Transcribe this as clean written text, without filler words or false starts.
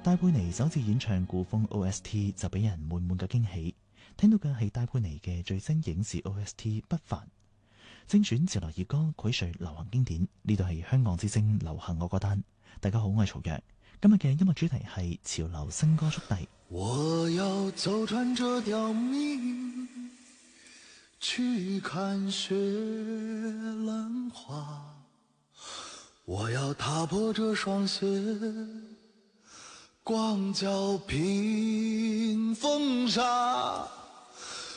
戴佩妮首次演唱古風 OST 就俾人滿滿嘅驚喜，聽到嘅係戴佩妮嘅最新影視 OST 不凡，精選潮流熱歌，膾萃流行經典。呢度係香港之聲流行我歌單。大家好，我係曹陽，今日嘅音樂主題係潮流新歌速遞。 我要走穿這條命，去看雪蘭花，我要踏破這雙鞋，光腳拼風沙。